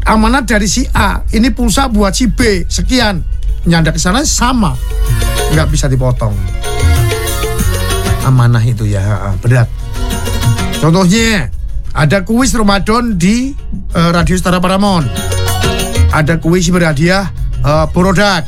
amanat dari si A, ini pulsa buat si B sekian, nyanda ke sana sama, nggak bisa dipotong. Amanah itu ya berat. Contohnya ada kuis Ramadan di Radio Setara Paramount, ada kuis berhadiah produk.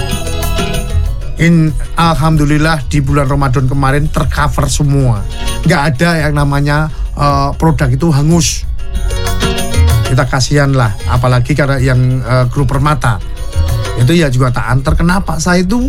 Alhamdulillah di bulan Ramadan kemarin tercover semua, nggak ada yang namanya produk itu hangus. Kita kasihan lah, apalagi karena yang grup Permata itu ya juga tak antar. Kenapa saya itu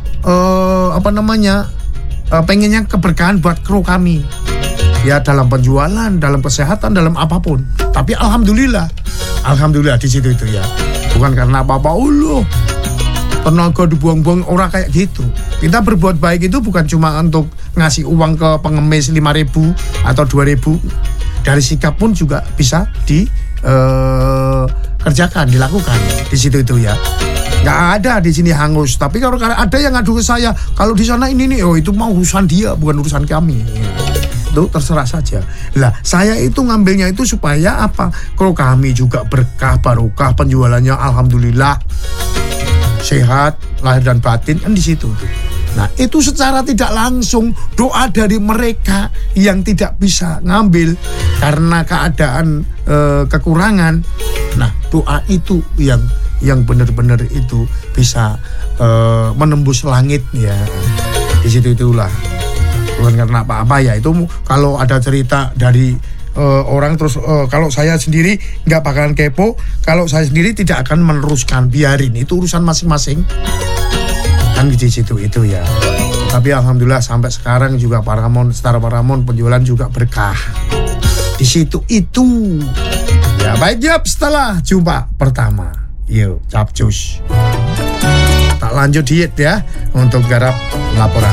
pengennya keberkahan buat kru kami ya, dalam penjualan, dalam kesehatan, dalam apapun. Tapi alhamdulillah di situ itu ya, bukan karena apa-apa. Tenaga dibuang-buang orang kayak gitu. Kita berbuat baik itu bukan cuma untuk ngasih uang ke pengemis 5.000 atau 2.000. Dari sikap pun juga bisa dikerjakan, dilakukan di situ itu ya. Nggak ada di sini hangus. Tapi kalau ada yang ngadu ke saya, kalau di sana ini nih, itu mau urusan dia, bukan urusan kami. Itu terserah saja. Lah, saya itu ngambilnya itu supaya apa? Kalau kami juga berkah, barokah, penjualannya alhamdulillah sehat, lahir dan batin, kan di situ tuh. Nah, itu secara tidak langsung doa dari mereka yang tidak bisa ngambil karena keadaan kekurangan. Nah, doa itu yang benar-benar itu bisa menembus langit ya. Di situ itulah. Bukan karena apa-apa ya. Itu kalau ada cerita dari orang terus kalau saya sendiri nggak bakalan kepo, kalau saya sendiri tidak akan meneruskan, biarin itu urusan masing-masing kan di situ itu ya. Tapi alhamdulillah sampai sekarang juga Setara Paramount penjualan juga berkah di situ itu ya. Baik Jab, setelah jumpa pertama yuk capcus tak lanjut diet ya untuk garap laporan.